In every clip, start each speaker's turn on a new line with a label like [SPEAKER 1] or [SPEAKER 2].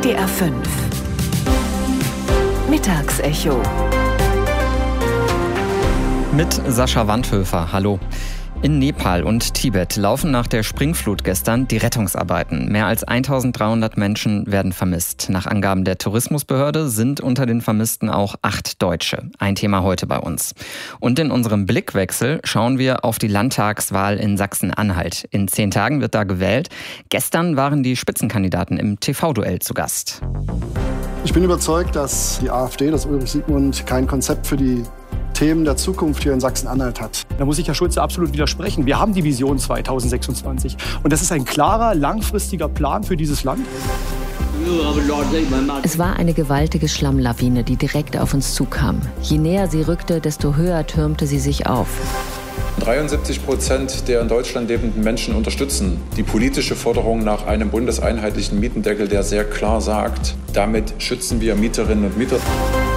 [SPEAKER 1] NDR 5 Mittagsecho
[SPEAKER 2] mit Sascha Wandhöfer. Hallo. In Nepal und Tibet laufen nach der Springflut gestern die Rettungsarbeiten. Mehr als 1300 Menschen werden vermisst. Nach Angaben der Tourismusbehörde sind unter den Vermissten auch 8 Deutsche. Ein Thema heute bei uns. Und in unserem Blickwechsel schauen wir auf die Landtagswahl in Sachsen-Anhalt. In 10 Tagen wird da gewählt. Gestern waren die Spitzenkandidaten im TV-Duell zu Gast.
[SPEAKER 3] Ich bin überzeugt, dass die AfD, das Ulrich Siegmund, kein Konzept für die Themen der Zukunft hier in Sachsen-Anhalt hat.
[SPEAKER 4] Da muss ich Herr Schulze absolut widersprechen. Wir haben die Vision 2026. Und das ist ein klarer, langfristiger Plan für dieses Land.
[SPEAKER 5] Es war eine gewaltige Schlammlawine, die direkt auf uns zukam. Je näher sie rückte, desto höher türmte sie sich auf.
[SPEAKER 6] 73% der in Deutschland lebenden Menschen unterstützen die politische Forderung nach einem bundeseinheitlichen Mietendeckel, der sehr klar sagt, damit schützen wir Mieterinnen und Mieter.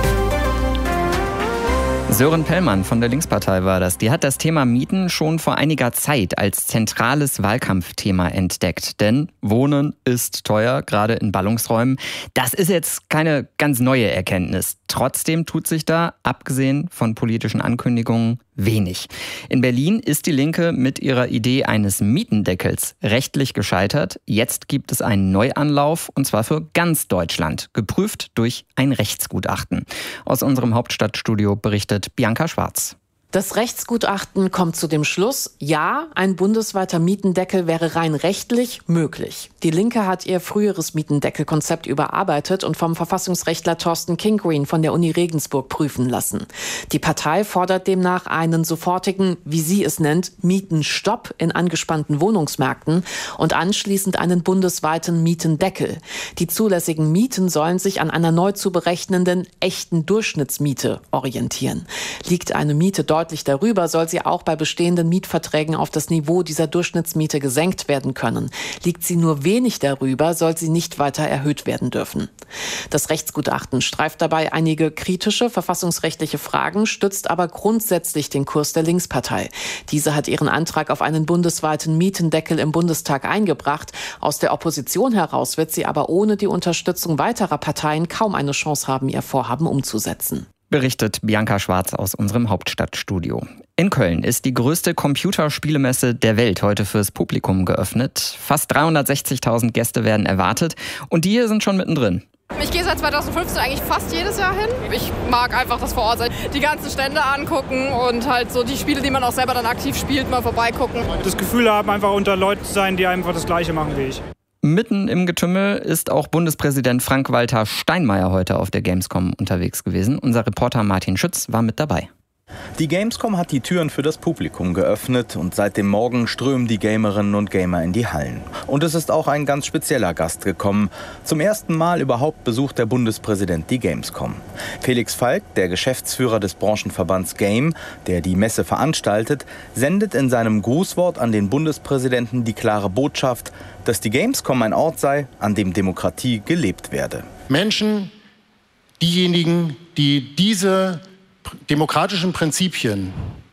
[SPEAKER 2] Sören Pellmann von der Linkspartei war das. Die hat das Thema Mieten schon vor einiger Zeit als zentrales Wahlkampfthema entdeckt. Denn Wohnen ist teuer, gerade in Ballungsräumen. Das ist jetzt keine ganz neue Erkenntnis. Trotzdem tut sich da, abgesehen von politischen Ankündigungen, wenig. In Berlin ist die Linke mit ihrer Idee eines Mietendeckels rechtlich gescheitert. Jetzt gibt es einen Neuanlauf, und zwar für ganz Deutschland, geprüft durch ein Rechtsgutachten. Aus unserem Hauptstadtstudio berichtet Bianca Schwarz.
[SPEAKER 7] Das Rechtsgutachten kommt zu dem Schluss, ja, ein bundesweiter Mietendeckel wäre rein rechtlich möglich. Die Linke hat ihr früheres Mietendeckelkonzept überarbeitet und vom Verfassungsrechtler Thorsten Kinggreen von der Uni Regensburg prüfen lassen. Die Partei fordert demnach einen sofortigen, wie sie es nennt, Mietenstopp in angespannten Wohnungsmärkten und anschließend einen bundesweiten Mietendeckel. Die zulässigen Mieten sollen sich an einer neu zu berechnenden echten Durchschnittsmiete orientieren. Liegt eine Miete deutlich darüber, soll sie auch bei bestehenden Mietverträgen auf das Niveau dieser Durchschnittsmiete gesenkt werden können. Liegt sie nur wenig darüber, soll sie nicht weiter erhöht werden dürfen. Das Rechtsgutachten streift dabei einige kritische verfassungsrechtliche Fragen, stützt aber grundsätzlich den Kurs der Linkspartei. Diese hat ihren Antrag auf einen bundesweiten Mietendeckel im Bundestag eingebracht. Aus der Opposition heraus wird sie aber ohne die Unterstützung weiterer Parteien kaum eine Chance haben, ihr Vorhaben umzusetzen.
[SPEAKER 2] Berichtet Bianca Schwarz aus unserem Hauptstadtstudio. In Köln ist die größte Computerspielemesse der Welt heute fürs Publikum geöffnet. Fast 360.000 Gäste werden erwartet und die hier sind schon mittendrin.
[SPEAKER 8] Ich gehe seit 2015 eigentlich fast jedes Jahr hin. Ich mag einfach das vor Ort sein, die ganzen Stände angucken und halt so die Spiele, die man auch selber dann aktiv spielt, mal vorbeigucken.
[SPEAKER 4] Das Gefühl haben, einfach unter Leuten zu sein, die einfach das Gleiche machen wie ich.
[SPEAKER 2] Mitten im Getümmel ist auch Bundespräsident Frank-Walter Steinmeier heute auf der Gamescom unterwegs gewesen. Unser Reporter Martin Schütz war mit dabei.
[SPEAKER 9] Die Gamescom hat die Türen für das Publikum geöffnet und seit dem Morgen strömen die Gamerinnen und Gamer in die Hallen. Und es ist auch ein ganz spezieller Gast gekommen. Zum ersten Mal überhaupt besucht der Bundespräsident die Gamescom. Felix Falk, der Geschäftsführer des Branchenverbands Game, der die Messe veranstaltet, sendet in seinem Grußwort an den Bundespräsidenten die klare Botschaft, dass die Gamescom ein Ort sei, an dem Demokratie gelebt werde.
[SPEAKER 10] Menschen, diejenigen, die diese demokratischen Prinzipien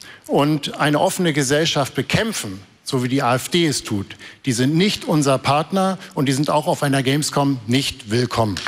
[SPEAKER 10] und eine offene Gesellschaft bekämpfen, so wie die AfD es tut, die sind nicht unser Partner und die sind auch auf einer Gamescom nicht willkommen.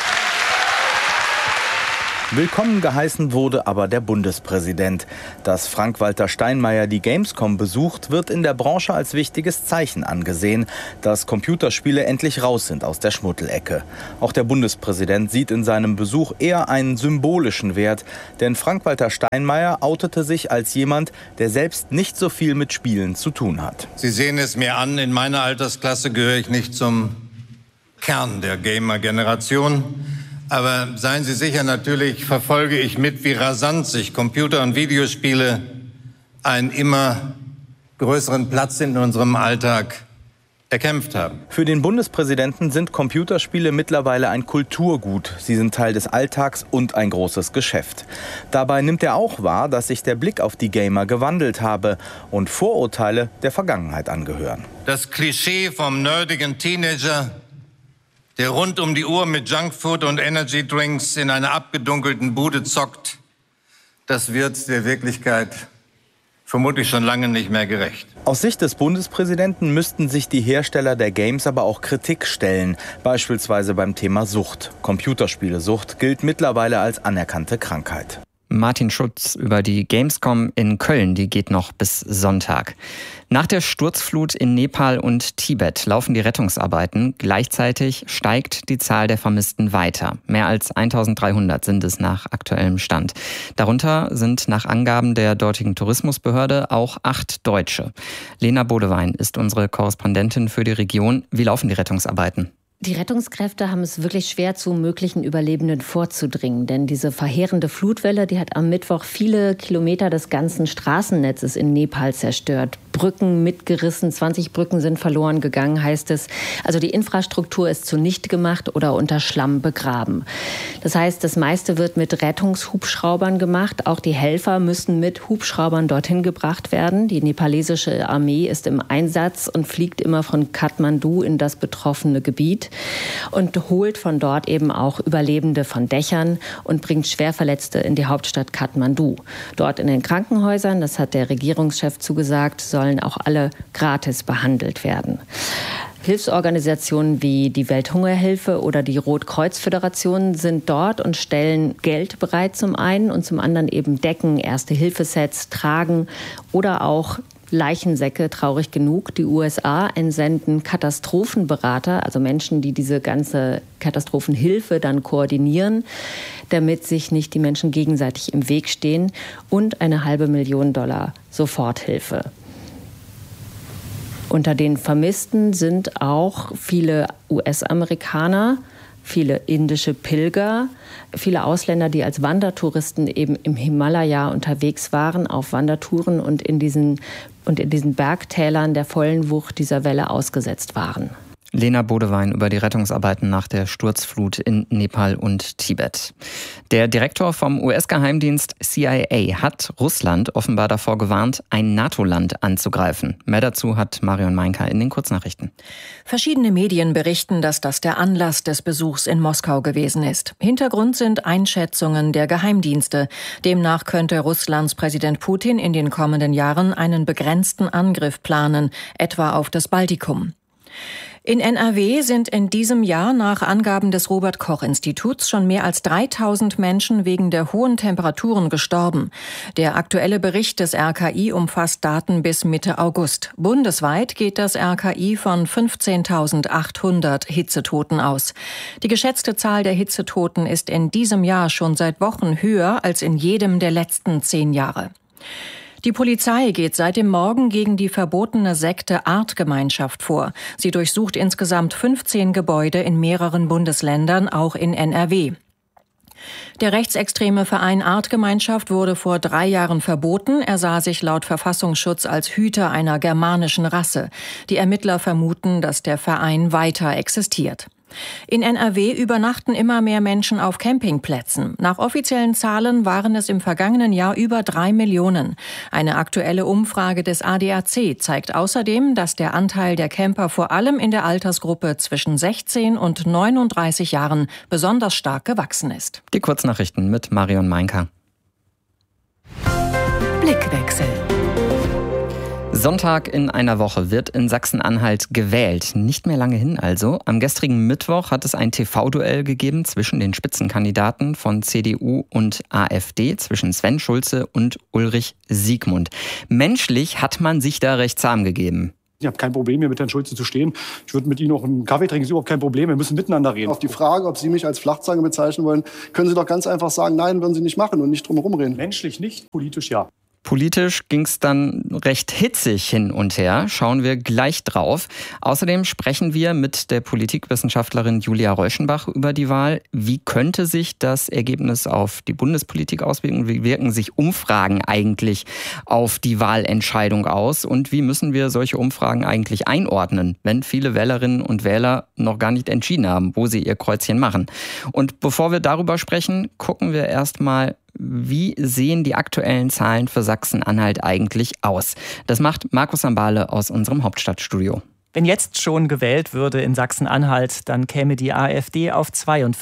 [SPEAKER 9] Willkommen geheißen wurde aber der Bundespräsident. Dass Frank-Walter Steinmeier die Gamescom besucht, wird in der Branche als wichtiges Zeichen angesehen, dass Computerspiele endlich raus sind aus der Schmuddelecke. Auch der Bundespräsident sieht in seinem Besuch eher einen symbolischen Wert, denn Frank-Walter Steinmeier outete sich als jemand, der selbst nicht so viel mit Spielen zu tun hat.
[SPEAKER 11] Sie sehen es mir an, in meiner Altersklasse gehöre ich nicht zum Kern der Gamer-Generation. Aber seien Sie sicher, natürlich verfolge ich mit, wie rasant sich Computer- und Videospiele einen immer größeren Platz in unserem Alltag erkämpft haben.
[SPEAKER 9] Für den Bundespräsidenten sind Computerspiele mittlerweile ein Kulturgut. Sie sind Teil des Alltags und ein großes Geschäft. Dabei nimmt er auch wahr, dass sich der Blick auf die Gamer gewandelt habe und Vorurteile der Vergangenheit angehören.
[SPEAKER 11] Das Klischee vom nerdigen Teenager, der rund um die Uhr mit Junkfood und Energydrinks in einer abgedunkelten Bude zockt, das wird der Wirklichkeit vermutlich schon lange nicht mehr gerecht.
[SPEAKER 9] Aus Sicht des Bundespräsidenten müssten sich die Hersteller der Games aber auch Kritik stellen, beispielsweise beim Thema Sucht. Computerspielesucht gilt mittlerweile als anerkannte Krankheit.
[SPEAKER 2] Martin Schutz über die Gamescom in Köln, die geht noch bis Sonntag. Nach der Sturzflut in Nepal und Tibet laufen die Rettungsarbeiten. Gleichzeitig steigt die Zahl der Vermissten weiter. Mehr als 1300 sind es nach aktuellem Stand. Darunter sind nach Angaben der dortigen Tourismusbehörde auch 8 Deutsche. Lena Bodewein ist unsere Korrespondentin für die Region. Wie laufen die Rettungsarbeiten?
[SPEAKER 5] Die Rettungskräfte haben es wirklich schwer, zu möglichen Überlebenden vorzudringen. Denn diese verheerende Flutwelle, die hat am Mittwoch viele Kilometer des ganzen Straßennetzes in Nepal zerstört. Brücken mitgerissen, 20 Brücken sind verloren gegangen, heißt es. Also die Infrastruktur ist zunichte gemacht oder unter Schlamm begraben. Das heißt, das meiste wird mit Rettungshubschraubern gemacht. Auch die Helfer müssen mit Hubschraubern dorthin gebracht werden. Die nepalesische Armee ist im Einsatz und fliegt immer von Kathmandu in das betroffene Gebiet und holt von dort eben auch Überlebende von Dächern und bringt Schwerverletzte in die Hauptstadt Kathmandu. Dort in den Krankenhäusern, das hat der Regierungschef zugesagt, sollen auch alle gratis behandelt werden. Hilfsorganisationen wie die Welthungerhilfe oder die Rotkreuz-Föderation sind dort und stellen Geld bereit zum einen und zum anderen eben Decken, Erste-Hilfe-Sets, Tragen oder auch Leichensäcke, traurig genug. Die USA entsenden Katastrophenberater, also Menschen, die diese ganze Katastrophenhilfe dann koordinieren, damit sich nicht die Menschen gegenseitig im Weg stehen, und eine $500.000 Soforthilfe. Unter den Vermissten sind auch viele US-Amerikaner, viele indische Pilger, viele Ausländer, die als Wandertouristen eben im Himalaya unterwegs waren, auf Wandertouren und in diesen Bergtälern der vollen Wucht dieser Welle ausgesetzt waren.
[SPEAKER 2] Lena Bodewein über die Rettungsarbeiten nach der Sturzflut in Nepal und Tibet. Der Direktor vom US-Geheimdienst CIA hat Russland offenbar davor gewarnt, ein NATO-Land anzugreifen. Mehr dazu hat Marion Meinker in den Kurznachrichten.
[SPEAKER 1] Verschiedene Medien berichten, dass das der Anlass des Besuchs in Moskau gewesen ist. Hintergrund sind Einschätzungen der Geheimdienste. Demnach könnte Russlands Präsident Putin in den kommenden Jahren einen begrenzten Angriff planen, etwa auf das Baltikum. In NRW sind in diesem Jahr nach Angaben des Robert-Koch-Instituts schon mehr als 3000 Menschen wegen der hohen Temperaturen gestorben. Der aktuelle Bericht des RKI umfasst Daten bis Mitte August. Bundesweit geht das RKI von 15.800 Hitzetoten aus. Die geschätzte Zahl der Hitzetoten ist in diesem Jahr schon seit Wochen höher als in jedem der letzten 10 Jahre. Die Polizei geht seit dem Morgen gegen die verbotene Sekte Artgemeinschaft vor. Sie durchsucht insgesamt 15 Gebäude in mehreren Bundesländern, auch in NRW. Der rechtsextreme Verein Artgemeinschaft wurde vor 3 Jahren verboten. Er sah sich laut Verfassungsschutz als Hüter einer germanischen Rasse. Die Ermittler vermuten, dass der Verein weiter existiert. In NRW übernachten immer mehr Menschen auf Campingplätzen. Nach offiziellen Zahlen waren es im vergangenen Jahr über 3 Millionen. Eine aktuelle Umfrage des ADAC zeigt außerdem, dass der Anteil der Camper vor allem in der Altersgruppe zwischen 16 und 39 Jahren besonders stark gewachsen ist.
[SPEAKER 2] Die Kurznachrichten mit Marion Meinker.
[SPEAKER 1] Blickwechsel.
[SPEAKER 2] Sonntag in einer Woche wird in Sachsen-Anhalt gewählt. Nicht mehr lange hin also. Am gestrigen Mittwoch hat es ein TV-Duell gegeben zwischen den Spitzenkandidaten von CDU und AfD, zwischen Sven Schulze und Ulrich Siegmund. Menschlich hat man sich da recht zahm gegeben.
[SPEAKER 4] Ich habe kein Problem, hier mit Herrn Schulze zu stehen. Ich würde mit Ihnen auch einen Kaffee trinken, ist überhaupt kein Problem. Wir müssen miteinander reden.
[SPEAKER 3] Auf die Frage, ob Sie mich als Flachzange bezeichnen wollen, können Sie doch ganz einfach sagen, nein, würden Sie nicht machen und nicht drum herum reden.
[SPEAKER 4] Menschlich nicht, politisch ja.
[SPEAKER 2] Politisch ging es dann recht hitzig hin und her. Schauen wir gleich drauf. Außerdem sprechen wir mit der Politikwissenschaftlerin Julia Reuschenbach über die Wahl. Wie könnte sich das Ergebnis auf die Bundespolitik auswirken? Wie wirken sich Umfragen eigentlich auf die Wahlentscheidung aus? Und wie müssen wir solche Umfragen eigentlich einordnen, wenn viele Wählerinnen und Wähler noch gar nicht entschieden haben, wo sie ihr Kreuzchen machen? Und bevor wir darüber sprechen, gucken wir erstmal, wie sehen die aktuellen Zahlen für Sachsen-Anhalt eigentlich aus? Das macht Markus Sambale aus unserem Hauptstadtstudio.
[SPEAKER 12] Wenn jetzt schon gewählt würde in Sachsen-Anhalt, dann käme die AfD auf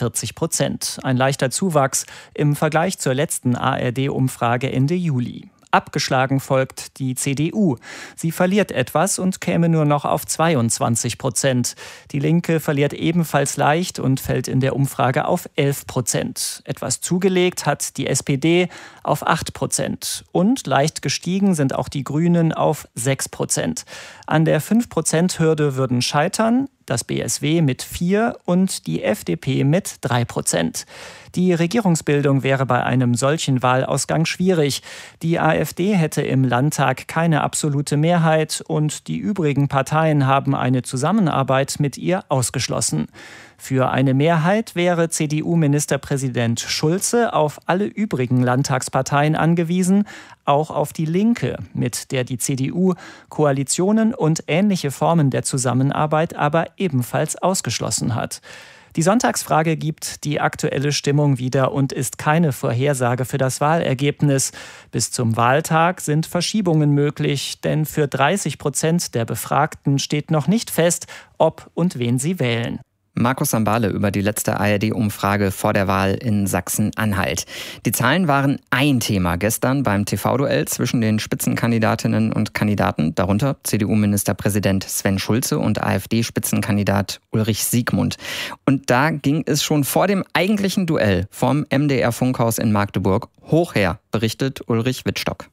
[SPEAKER 12] 42%. Ein leichter Zuwachs im Vergleich zur letzten ARD-Umfrage Ende Juli. Abgeschlagen folgt die CDU. Sie verliert etwas und käme nur noch auf 22%. Die Linke verliert ebenfalls leicht und fällt in der Umfrage auf 11%. Etwas zugelegt hat die SPD auf 8%. Und leicht gestiegen sind auch die Grünen auf 6%. An der 5%-Hürde würden scheitern das BSW mit 4% und die FDP mit 3%. Die Regierungsbildung wäre bei einem solchen Wahlausgang schwierig. Die AfD hätte im Landtag keine absolute Mehrheit und die übrigen Parteien haben eine Zusammenarbeit mit ihr ausgeschlossen. Für eine Mehrheit wäre CDU-Ministerpräsident Schulze auf alle übrigen Landtagsparteien angewiesen, auch auf die Linke, mit der die CDU Koalitionen und ähnliche Formen der Zusammenarbeit aber ebenfalls ausgeschlossen hat. Die Sonntagsfrage gibt die aktuelle Stimmung wieder und ist keine Vorhersage für das Wahlergebnis. Bis zum Wahltag sind Verschiebungen möglich, denn für 30% der Befragten steht noch nicht fest, ob und wen sie wählen.
[SPEAKER 2] Markus Sambale über die letzte ARD-Umfrage vor der Wahl in Sachsen-Anhalt. Die Zahlen waren ein Thema gestern beim TV-Duell zwischen den Spitzenkandidatinnen und Kandidaten, darunter CDU-Ministerpräsident Sven Schulze und AfD-Spitzenkandidat Ulrich Siegmund. Und da ging es schon vor dem eigentlichen Duell vom MDR-Funkhaus in Magdeburg hoch her, berichtet Ulrich Wittstock.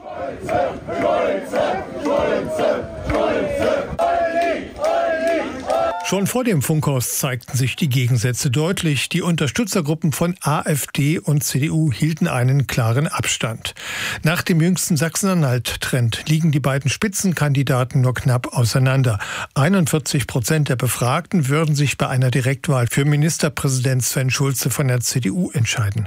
[SPEAKER 13] Schon vor dem Funkhaus zeigten sich die Gegensätze deutlich. Die Unterstützergruppen von AfD und CDU hielten einen klaren Abstand. Nach dem jüngsten Sachsen-Anhalt-Trend liegen die beiden Spitzenkandidaten nur knapp auseinander. 41% der Befragten würden sich bei einer Direktwahl für Ministerpräsident Sven Schulze von der CDU entscheiden.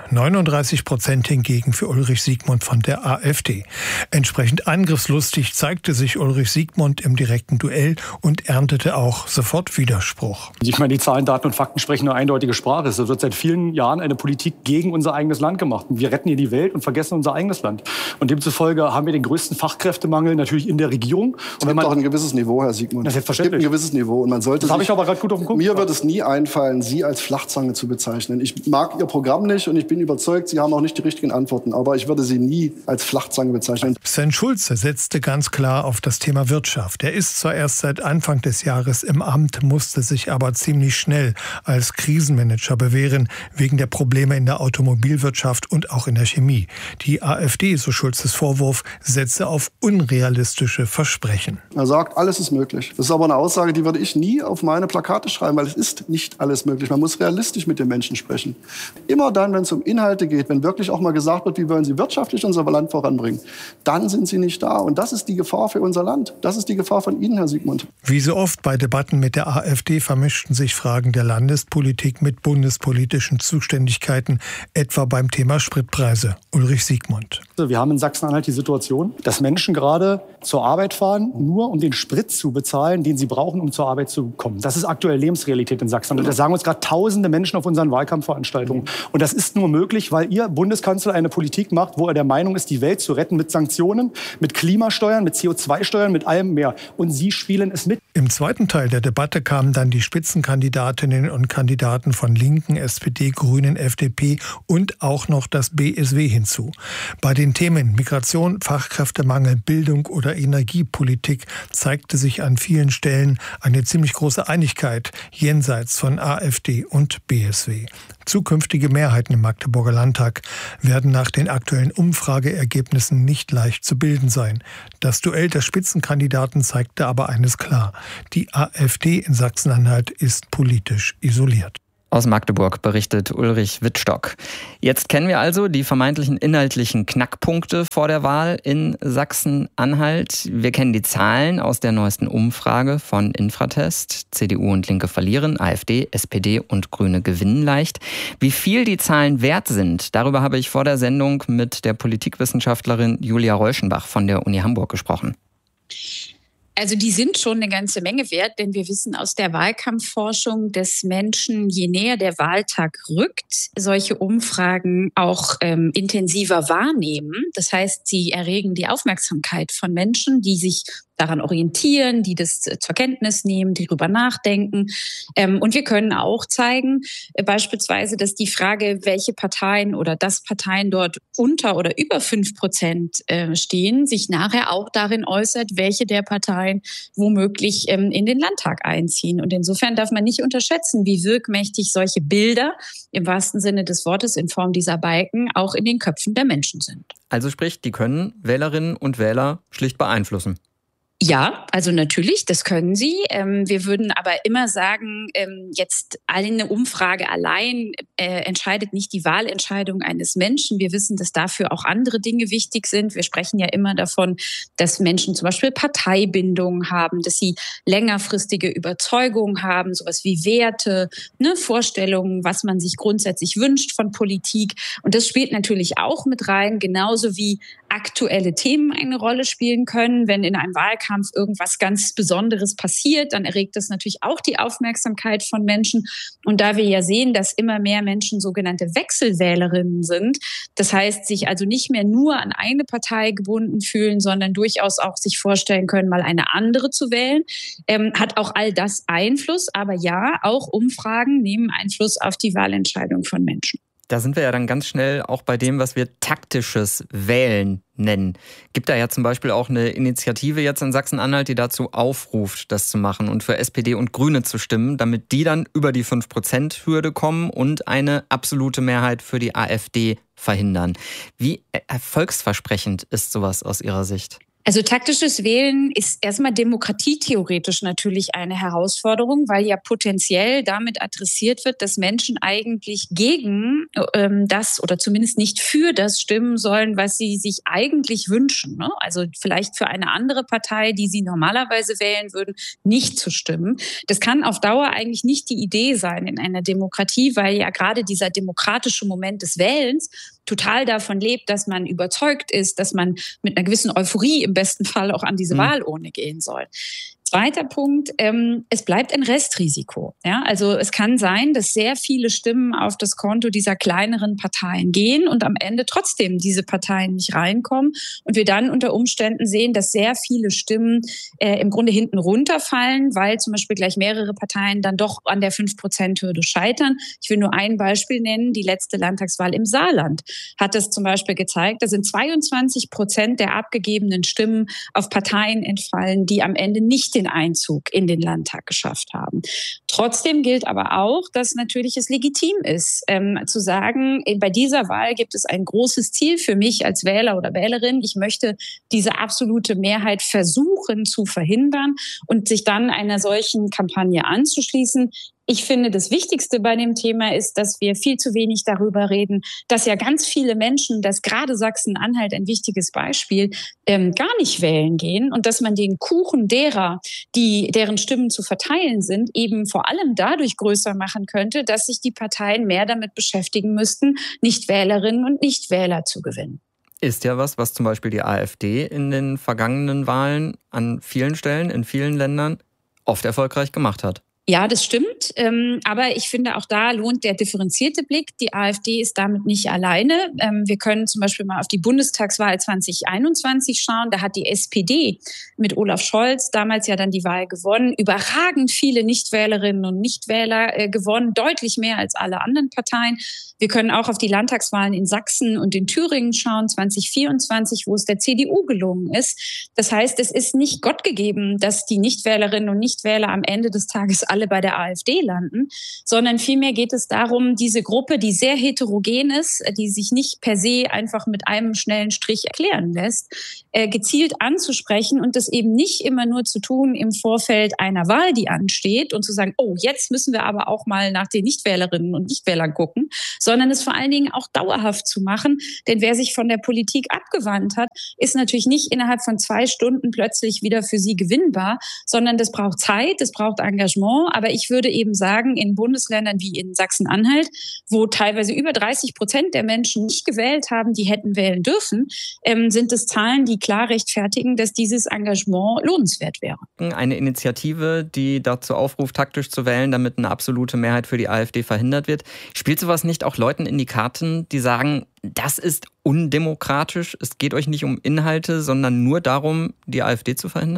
[SPEAKER 13] 39% hingegen für Ulrich Siegmund von der AfD. Entsprechend angriffslustig zeigte sich Ulrich Siegmund im direkten Duell und erntete auch sofort Widerspruch.
[SPEAKER 4] Ich meine, die Zahlen, Daten und Fakten sprechen eine eindeutige Sprache. Es wird seit vielen Jahren eine Politik gegen unser eigenes Land gemacht. Wir retten hier die Welt und vergessen unser eigenes Land. Und demzufolge haben wir den größten Fachkräftemangel natürlich in der Regierung.
[SPEAKER 3] Es gibt auch ein gewisses Niveau, Herr Siegmund.
[SPEAKER 4] Das ist selbstverständlich.
[SPEAKER 3] Es gibt ein gewisses Niveau. Und man sollte
[SPEAKER 4] das habe ich aber gerade gut auf den Punkt.
[SPEAKER 3] Mir wird es nie einfallen, Sie als Flachzange zu bezeichnen. Ich mag Ihr Programm nicht und ich bin überzeugt, Sie haben auch nicht die richtigen Antworten. Aber ich würde Sie nie als Flachzange bezeichnen.
[SPEAKER 13] Sven Schulze setzte ganz klar auf das Thema Wirtschaft. Er ist zwar erst seit Anfang des Jahres im Amt, musste sich aber ziemlich schnell als Krisenmanager bewähren, wegen der Probleme in der Automobilwirtschaft und auch in der Chemie. Die AfD, so Schulzes Vorwurf, setze auf unrealistische Versprechen.
[SPEAKER 3] Er sagt, alles ist möglich. Das ist aber eine Aussage, die würde ich nie auf meine Plakate schreiben, weil es ist nicht alles möglich. Man muss realistisch mit den Menschen sprechen. Immer dann, wenn es um Inhalte geht, wenn wirklich auch mal gesagt wird, wie wollen Sie wirtschaftlich unser Land voranbringen, dann sind Sie nicht da. Und das ist die Gefahr für unser Land. Das ist die Gefahr von Ihnen, Herr Siegmund.
[SPEAKER 13] Wie so oft bei Debatten mit der AfD vermischten sich Fragen der Landespolitik mit bundespolitischen Zuständigkeiten, etwa beim Thema Spritpreise. Ulrich Siegmund.
[SPEAKER 4] Wir haben in Sachsen-Anhalt die Situation, dass Menschen gerade zur Arbeit fahren, nur um den Sprit zu bezahlen, den sie brauchen, um zur Arbeit zu kommen. Das ist aktuell Lebensrealität in Sachsen-Anhalt. Das sagen uns gerade tausende Menschen auf unseren Wahlkampfveranstaltungen. Und das ist nur möglich, weil Ihr Bundeskanzler eine Politik macht, wo er der Meinung ist, die Welt zu retten mit Sanktionen, mit Klimasteuern, mit CO2-Steuern, mit allem mehr. Und Sie spielen es mit.
[SPEAKER 13] Im zweiten Teil der Debatte kamen dann die Spitzenkandidatinnen und Kandidaten von Linken, SPD, Grünen, FDP und auch noch das BSW hinzu. Bei den Themen Migration, Fachkräftemangel, Bildung oder Energiepolitik zeigte sich an vielen Stellen eine ziemlich große Einigkeit jenseits von AfD und BSW. Zukünftige Mehrheiten im Magdeburger Landtag werden nach den aktuellen Umfrageergebnissen nicht leicht zu bilden sein. Das Duell der Spitzenkandidaten zeigte aber eines klar: Die AfD in Sachsen-Anhalt ist politisch isoliert.
[SPEAKER 2] Aus Magdeburg berichtet Ulrich Wittstock. Jetzt kennen wir also die vermeintlichen inhaltlichen Knackpunkte vor der Wahl in Sachsen-Anhalt. Wir kennen die Zahlen aus der neuesten Umfrage von Infratest. CDU und Linke verlieren, AfD, SPD und Grüne gewinnen leicht. Wie viel die Zahlen wert sind, darüber habe ich vor der Sendung mit der Politikwissenschaftlerin Julia Reuschenbach von der Uni Hamburg gesprochen.
[SPEAKER 14] Also die sind schon eine ganze Menge wert, denn wir wissen aus der Wahlkampfforschung, dass Menschen, je näher der Wahltag rückt, solche Umfragen auch intensiver wahrnehmen. Das heißt, sie erregen die Aufmerksamkeit von Menschen, die sich daran orientieren, die das zur Kenntnis nehmen, die darüber nachdenken. Und wir können auch zeigen, beispielsweise, dass die Frage, welche Parteien oder dass Parteien dort unter oder über 5% stehen, sich nachher auch darin äußert, welche der Parteien womöglich in den Landtag einziehen. Und insofern darf man nicht unterschätzen, wie wirkmächtig solche Bilder im wahrsten Sinne des Wortes in Form dieser Balken auch in den Köpfen der Menschen sind.
[SPEAKER 2] Also sprich, die können Wählerinnen und Wähler schlicht beeinflussen.
[SPEAKER 14] Ja, also natürlich, das können sie. Wir würden aber immer sagen, jetzt eine Umfrage allein entscheidet nicht die Wahlentscheidung eines Menschen. Wir wissen, dass dafür auch andere Dinge wichtig sind. Wir sprechen ja immer davon, dass Menschen zum Beispiel Parteibindungen haben, dass sie längerfristige Überzeugungen haben, sowas wie Werte, Vorstellungen, was man sich grundsätzlich wünscht von Politik. Und das spielt natürlich auch mit rein, genauso wie aktuelle Themen eine Rolle spielen können. Wenn in einem Wahlkampf irgendwas ganz Besonderes passiert, dann erregt das natürlich auch die Aufmerksamkeit von Menschen. Und da wir ja sehen, dass immer mehr Menschen sogenannte Wechselwählerinnen sind, das heißt, sich also nicht mehr nur an eine Partei gebunden fühlen, sondern durchaus auch sich vorstellen können, mal eine andere zu wählen, hat auch all das Einfluss. Aber ja, auch Umfragen nehmen Einfluss auf die Wahlentscheidung von Menschen.
[SPEAKER 2] Da sind wir ja dann ganz schnell auch bei dem, was wir taktisches Wählen nennen. Gibt da ja zum Beispiel auch eine Initiative jetzt in Sachsen-Anhalt, die dazu aufruft, das zu machen und für SPD und Grüne zu stimmen, damit die dann über die 5%-Hürde kommen und eine absolute Mehrheit für die AfD verhindern. Wie erfolgsversprechend ist sowas aus Ihrer Sicht?
[SPEAKER 14] Also taktisches Wählen ist erstmal demokratietheoretisch natürlich eine Herausforderung, weil ja potenziell damit adressiert wird, dass Menschen eigentlich gegen das oder zumindest nicht für das stimmen sollen, was sie sich eigentlich wünschen. Ne? Also vielleicht für eine andere Partei, die sie normalerweise wählen würden, nicht zu stimmen. Das kann auf Dauer eigentlich nicht die Idee sein in einer Demokratie, weil ja gerade dieser demokratische Moment des Wählens total davon lebt, dass man überzeugt ist, dass man mit einer gewissen Euphorie im besten Fall auch an diese Wahlurne gehen soll. Zweiter Punkt, es bleibt ein Restrisiko. Ja, also es kann sein, dass sehr viele Stimmen auf das Konto dieser kleineren Parteien gehen und am Ende trotzdem diese Parteien nicht reinkommen und wir dann unter Umständen sehen, dass sehr viele Stimmen im Grunde hinten runterfallen, weil zum Beispiel gleich mehrere Parteien dann doch an der 5%-Hürde scheitern. Ich will nur ein Beispiel nennen, die letzte Landtagswahl im Saarland hat das zum Beispiel gezeigt, da sind 22% der abgegebenen Stimmen auf Parteien entfallen, die am Ende nicht den Einzug in den Landtag geschafft haben. Trotzdem gilt aber auch, dass natürlich es legitim ist, zu sagen, bei dieser Wahl gibt es ein großes Ziel für mich als Wähler oder Wählerin. Ich möchte diese absolute Mehrheit versuchen zu verhindern und sich dann einer solchen Kampagne anzuschließen. Ich finde, das Wichtigste bei dem Thema ist, dass wir viel zu wenig darüber reden, dass ja ganz viele Menschen, dass gerade Sachsen-Anhalt ein wichtiges Beispiel, gar nicht wählen gehen und dass man den Kuchen derer, deren Stimmen zu verteilen sind, eben vor allem dadurch größer machen könnte, dass sich die Parteien mehr damit beschäftigen müssten, Nichtwählerinnen und Nichtwähler zu gewinnen.
[SPEAKER 2] Ist ja was zum Beispiel die AfD in den vergangenen Wahlen an vielen Stellen, in vielen Ländern oft erfolgreich gemacht hat.
[SPEAKER 14] Ja, das stimmt. Aber ich finde, auch da lohnt der differenzierte Blick. Die AfD ist damit nicht alleine. Wir können zum Beispiel mal auf die Bundestagswahl 2021 schauen. Da hat die SPD mit Olaf Scholz damals ja dann die Wahl gewonnen. Überragend viele Nichtwählerinnen und Nichtwähler gewonnen, deutlich mehr als alle anderen Parteien. Wir können auch auf die Landtagswahlen in Sachsen und in Thüringen schauen, 2024, wo es der CDU gelungen ist. Das heißt, es ist nicht Gott gegeben, dass die Nichtwählerinnen und Nichtwähler am Ende des Tages alle bei der AfD landen, sondern vielmehr geht es darum, diese Gruppe, die sehr heterogen ist, die sich nicht per se einfach mit einem schnellen Strich erklären lässt, gezielt anzusprechen und das eben nicht immer nur zu tun im Vorfeld einer Wahl, die ansteht und zu sagen, oh, jetzt müssen wir aber auch mal nach den Nichtwählerinnen und Nichtwählern gucken, sondern es vor allen Dingen auch dauerhaft zu machen. Denn wer sich von der Politik abgewandt hat, ist natürlich nicht innerhalb von 2 Stunden plötzlich wieder für sie gewinnbar, sondern das braucht Zeit, das braucht Engagement. Aber ich würde eben sagen, in Bundesländern wie in Sachsen-Anhalt, wo teilweise über 30% der Menschen nicht gewählt haben, die hätten wählen dürfen, sind es Zahlen, die klar rechtfertigen, dass dieses Engagement lohnenswert wäre.
[SPEAKER 2] Eine Initiative, die dazu aufruft, taktisch zu wählen, damit eine absolute Mehrheit für die AfD verhindert wird. Spielt sowas nicht auch Leuten in die Karten, die sagen, das ist undemokratisch, es geht euch nicht um Inhalte, sondern nur darum, die AfD zu verhindern?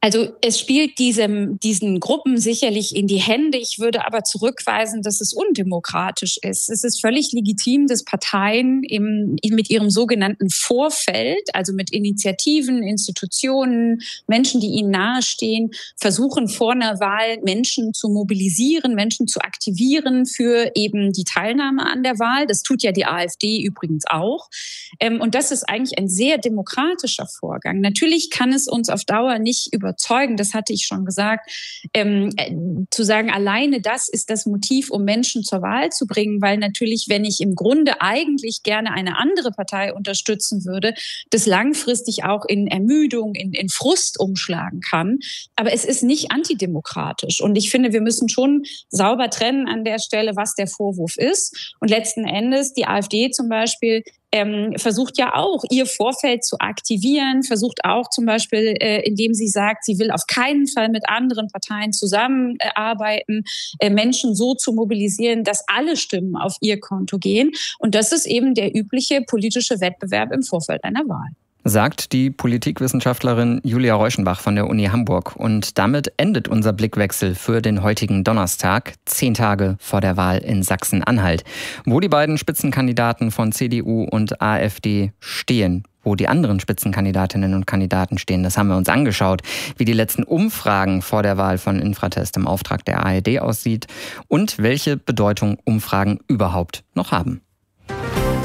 [SPEAKER 14] Also es spielt diesen Gruppen sicherlich in die Hände. Ich würde aber zurückweisen, dass es undemokratisch ist. Es ist völlig legitim, dass Parteien mit ihrem sogenannten Vorfeld, also mit Initiativen, Institutionen, Menschen, die ihnen nahestehen, versuchen vor einer Wahl Menschen zu mobilisieren, Menschen zu aktivieren für eben die Teilnahme an der Wahl. Das tut ja die AfD übrigens auch. Und das ist eigentlich ein sehr demokratischer Vorgang. Natürlich kann es uns auf Dauer nicht überzeugen, das hatte ich schon gesagt, zu sagen, alleine das ist das Motiv, um Menschen zur Wahl zu bringen, weil natürlich, wenn ich im Grunde eigentlich gerne eine andere Partei unterstützen würde, das langfristig auch in Ermüdung, in Frust umschlagen kann. Aber es ist nicht antidemokratisch. Und ich finde, wir müssen schon sauber trennen an der Stelle, was der Vorwurf ist. Und letzten Endes, die AfD zum Beispiel, versucht ja auch, ihr Vorfeld zu aktivieren, versucht auch zum Beispiel, indem sie sagt, sie will auf keinen Fall mit anderen Parteien zusammenarbeiten, Menschen so zu mobilisieren, dass alle Stimmen auf ihr Konto gehen. Und das ist eben der übliche politische Wettbewerb im Vorfeld einer Wahl.
[SPEAKER 2] Sagt die Politikwissenschaftlerin Julia Reuschenbach von der Uni Hamburg. Und damit endet unser Blickwechsel für den heutigen Donnerstag, 10 Tage vor der Wahl in Sachsen-Anhalt. Wo die beiden Spitzenkandidaten von CDU und AfD stehen, wo die anderen Spitzenkandidatinnen und Kandidaten stehen, das haben wir uns angeschaut, wie die letzten Umfragen vor der Wahl von Infratest im Auftrag der ARD aussieht und welche Bedeutung Umfragen überhaupt noch haben.